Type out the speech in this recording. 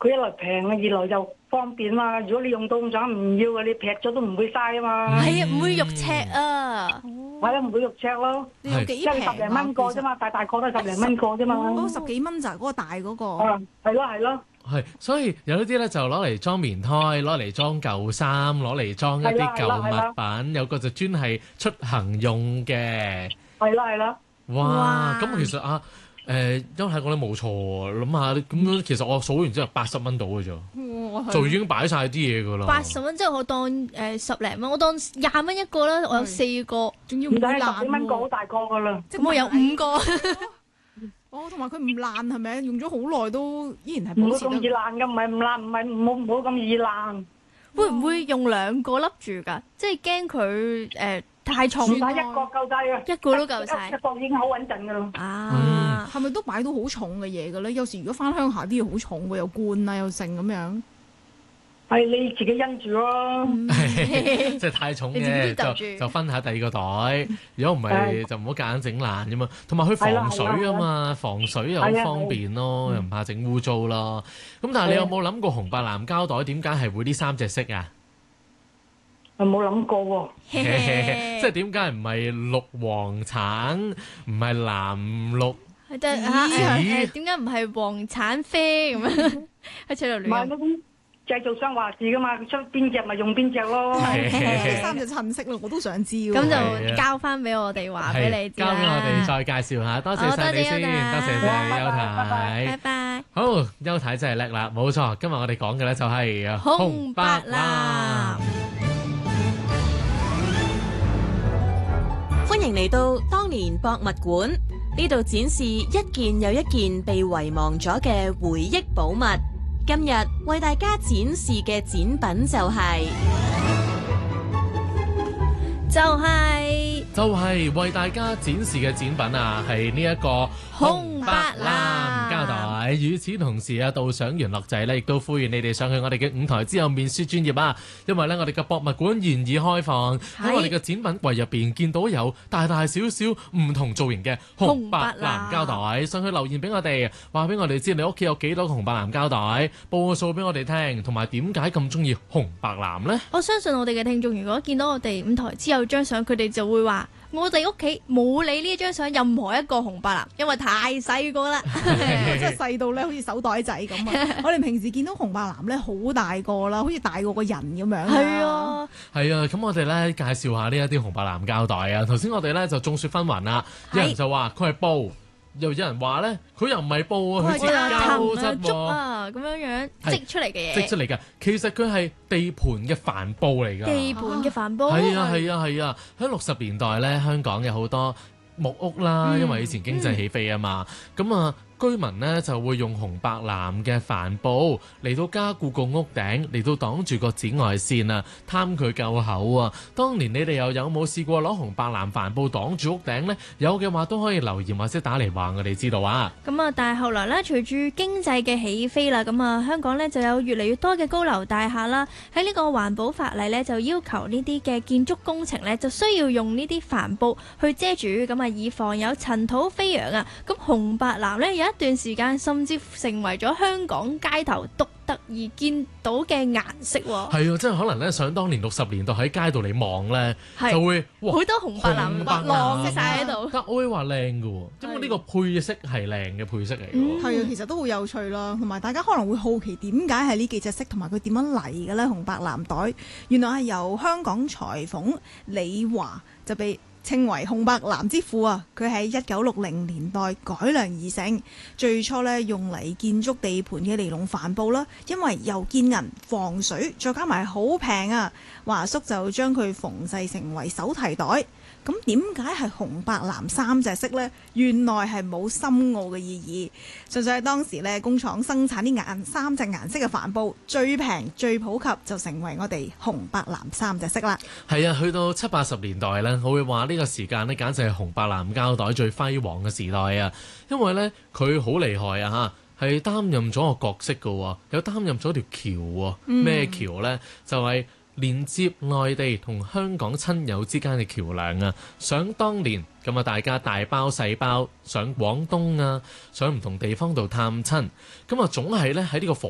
佢一來平啊，二來又方便嘛。如果你用到咁想唔要嘅，你劈咗都唔會嘥啊嘛。 係啊，唔會肉赤啊。 係啊，唔會肉赤咯。 你有幾即係平啊？ 十零蚊個啫嘛，大個都係十零蚊個啫嘛。 哦，十幾蚊咋？嗰個大嗰個。 係咯係咯。 係，所以有啲咧就攞嚟裝棉胎，攞嚟裝舊衫，攞嚟裝一啲舊物品，有個就專係出行用嘅。 係啦係啦。 哇！咁其實邱太講得冇錯喎，諗下咁樣，其實我數完之後80蚊到嘅啫，就已經擺晒啲嘢㗎啦。 80蚊即係我當10零蚊，我當20蚊一個啦，我有4個， 仲要唔爛喎。 10幾蚊個好大個㗎啦。 咁我有5個。 哦，同埋佢唔爛係咪？用咗好耐都依然係唔會保持得。 咁易爛㗎，唔係唔爛，唔好咁易爛。 會唔會用2個笠住㗎？即係驚佢太重。 唔使一個夠晒嘅， 一個都夠晒。 一個已經好穩陣㗎啦。 啊， 係咪都擺到好重嘅嘢嘅咧？有時如果翻鄉下啲嘢好重喎，又罐啊又剩咁樣。 係你自己因住咯。 即係太重嘅就分下第二個袋，如果唔係就唔好夾硬整爛啫嘛。同埋佢防水啊嘛，防水又好方便咯，又唔怕整污糟咯。咁但係你有冇諗過紅白藍膠袋點解係會呢3隻色啊？ 我冇諗過喎。 即係點解唔係綠黃橙，唔係藍綠紫？ 點解唔係黃橙啡咁樣喺出度亂？ 唔係製造商話事㗎嘛，出邊隻咪用邊隻咯。 呢3隻襯色咯，我都想知喎。 咁就交翻俾我哋話俾你知啦。 交俾我哋再介紹下，多謝晒你先，多謝晒邱太。 拜拜。 好，邱太真係叻啦，冇錯。今日我哋講嘅咧就係紅白藍。 歡迎嚟到當年博物館，呢度展示一件又一件被遺忘咗嘅回憶寶物。今日為大家展示嘅展品就係為大家展示嘅展品啊，係呢一個紅白藍膠袋。與此同時啊，導賞員樂仔咧，亦都呼籲你哋上去我哋嘅舞台之後面說專業啊，因為咧我哋嘅博物館現已開放，喺我哋嘅展品櫃入邊見到有大大小小唔同造型嘅紅白藍膠袋，上去留言俾我哋，話俾我哋知你屋企有幾多個紅白藍膠袋，報個數俾我哋聽，同埋點解咁中意紅白藍呢？ 我相信我哋嘅聽眾如果見到我哋舞台之後張相，佢哋就會話我哋屋企冇你呢張相任何一個紅白藍，因為太細個啦， 真係細到咧好似手袋仔咁啊！我哋平時見到紅白藍咧好大個啦，好似大過個人咁樣。 係啊， 係啊，咁我哋咧介紹下呢一啲紅白藍膠袋啊。頭先我哋咧就眾說紛紜啦，有人就話佢係布，又有人話咧佢又唔係布啊，佢係膠質喎， 咁樣織出嚟嘅嘢， 織出嚟嘅。其實佢係地盤嘅帆布嚟㗎， 地盤嘅帆布。 係啊係啊係啊！喺60年代咧，香港有好多木屋啦，因為以前經濟起飛啊嘛，咁啊。居民呢就會用紅白藍嘅帆布嚟到加固個屋頂，嚟到擋住個紫外線啊，貪佢夠厚啊！當年你哋又有冇試過攞紅白藍帆布擋住屋頂呢？有嘅話都可以留言或者打嚟話我哋知道啊！ 咁啊，但係後來呢，隨住經濟嘅起飛啦，咁啊香港呢就有越嚟越多嘅高樓大廈啦。喺呢個環保法例呢，就要求呢啲嘅建築工程呢，就需要用呢啲帆布去遮住，咁啊以防有塵土飛揚啊！咁紅白藍呢，有一段時間甚至成為咗香港街頭獨特而見到嘅顏色喎。 係啊，即係可能咧，想當年60年代喺街度你望咧，就會好多紅白藍浪晒喺度。 但我會話靚嘅喎，因為呢個配色係靚嘅配色嚟嘅。 係啊，其實都好有趣啦，同埋大家可能會好奇點解係呢幾隻色，同埋佢點樣嚟嘅咧？紅白藍袋原來係由香港裁縫李華就被稱為紅白藍之父啊！佢喺1960年代改良而成，最初呢用嚟建築地盤嘅尼龍帆布啦，因為又堅韌防水，再加埋好平啊！華叔就將佢縫製成為手提袋。咁點解係紅白藍3隻色呢？原來係冇深奧嘅意義，純粹係當時呢工廠生產啲3隻顏色嘅帆布最平最普及，就成為我哋紅白藍3隻色啦。 係啊，去到70、80年代呢，我會話呢個時間呢，簡直係紅白藍膠袋最輝煌嘅時代啊！因為呢，佢好厲害啊嚇，係擔任咗個角色㗎喎，有擔任咗條橋喎。咩橋呢？就係連接內地同香港親友之間嘅橋梁啊！想當年咁啊，大家大包細包上廣東啊，上唔同地方度探親，咁啊總係咧喺呢個火